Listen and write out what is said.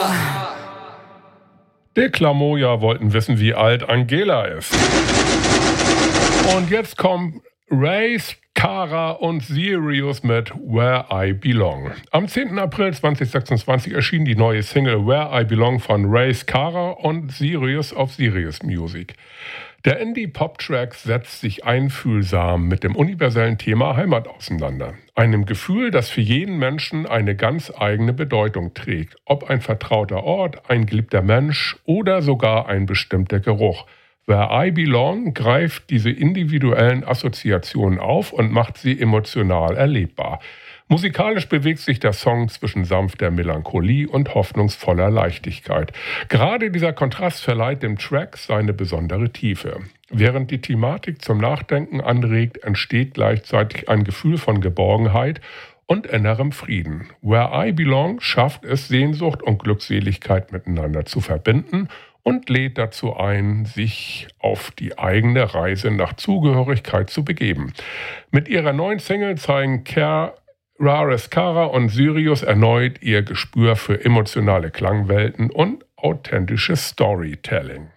Die Klamoja wollten wissen, wie alt Angela ist. Und jetzt kommen Race, Cara und Sirius mit Where I Belong. Am 10. April 2026 erschien die neue Single Where I Belong von Race, Cara und Sirius auf Sirius Music. Der Indie-Pop-Track setzt sich einfühlsam mit dem universellen Thema Heimat auseinander. Einem Gefühl, das für jeden Menschen eine ganz eigene Bedeutung trägt. Ob ein vertrauter Ort, ein geliebter Mensch oder sogar ein bestimmter Geruch. Where I Belong greift diese individuellen Assoziationen auf und macht sie emotional erlebbar. Musikalisch bewegt sich der Song zwischen sanfter Melancholie und hoffnungsvoller Leichtigkeit. Gerade dieser Kontrast verleiht dem Track seine besondere Tiefe. Während die Thematik zum Nachdenken anregt, entsteht gleichzeitig ein Gefühl von Geborgenheit und innerem Frieden. Where I Belong schafft es, Sehnsucht und Glückseligkeit miteinander zu verbinden und lädt dazu ein, sich auf die eigene Reise nach Zugehörigkeit zu begeben. Mit ihrer neuen Single zeigen Race, Cara und Sirius erneut ihr Gespür für emotionale Klangwelten und authentisches Storytelling.